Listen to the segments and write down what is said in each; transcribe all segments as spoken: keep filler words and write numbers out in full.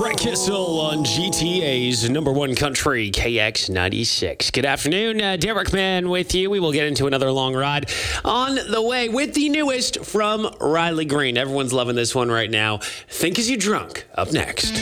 Brett Kissel on G T A's number one country, K X ninety-six. Good afternoon. Uh, Derek Mann with you. We will get into another long ride on the way with the newest from Riley Green. Everyone's loving this one right now. Think As You Drunk, up next.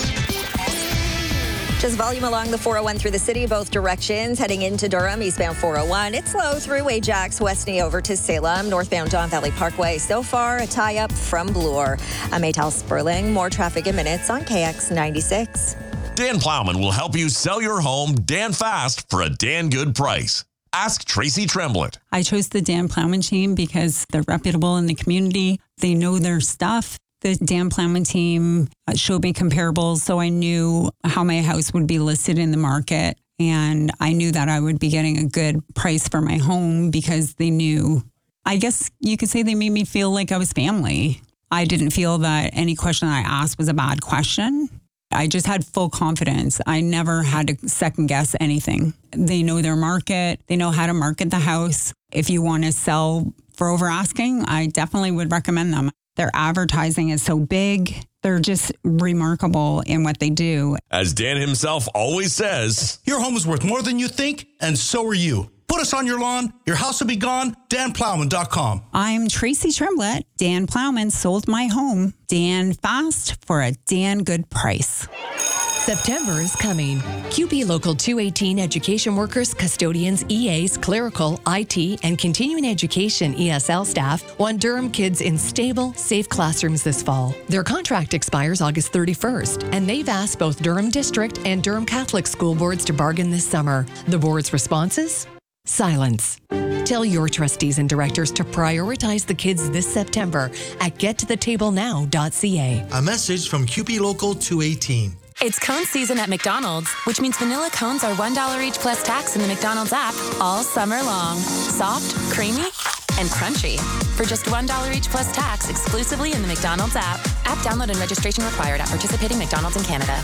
Just volume along the four oh one through the city, both directions. Heading into Durham, eastbound four oh one. It's slow through Ajax, Westney over to Salem, northbound Don Valley Parkway. So far, a tie-up from Bloor. I'm Maytal Sperling. More traffic in minutes on K X ninety-six. Dan Plowman will help you sell your home Dan fast for a Dan good price. Ask Tracy Tremblett. I chose the Dan Plowman team because they're reputable in the community. They know their stuff. The Dan Plowman team showed me comparables, so I knew how my house would be listed in the market. And I knew that I would be getting a good price for my home because they knew, I guess you could say they made me feel like I was family. I didn't feel that any question I asked was a bad question. I just had full confidence. I never had to second guess anything. They know their market. They know how to market the house. If you want to sell for over asking, I definitely would recommend them. Their advertising is so big. They're just remarkable in what they do. As Dan himself always says, your home is worth more than you think, and so are you. Put us on your lawn. Your house will be gone. Dan Plowman dot com. I'm Tracy Tremblett. Dan Plowman sold my home. Dan fast for a Dan good price. September is coming. C U P E Local two eighteen education workers, custodians, E As, clerical, I T, and continuing education E S L staff want Durham kids in stable, safe classrooms this fall. Their contract expires August thirty-first, and they've asked both Durham District and Durham Catholic School Boards to bargain this summer. The board's responses? Silence. Tell your trustees and directors to prioritize the kids this September at get to the table now dot c a. A message from C U P E Local two eighteen. It's cone season at McDonald's, which means vanilla cones are one dollar each plus tax in the McDonald's app all summer long. Soft, creamy, and crunchy. For just one dollar each plus tax exclusively in the McDonald's app. App download and registration required at participating McDonald's in Canada.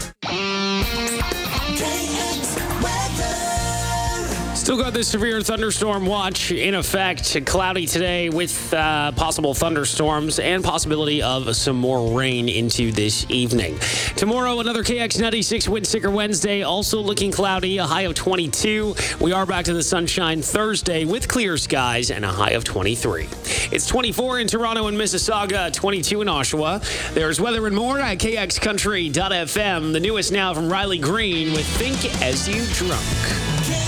Still got this severe thunderstorm watch in effect. Cloudy today with uh, possible thunderstorms and possibility of some more rain into this evening. Tomorrow, another K X ninety-six Windsticker Wednesday. Also looking cloudy, a high of twenty-two. We are back to the sunshine Thursday with clear skies and a high of twenty-three. It's twenty-four in Toronto and Mississauga, twenty-two in Oshawa. There's weather and more at K X country dot f m. The newest now from Riley Green with Think As You Drunk.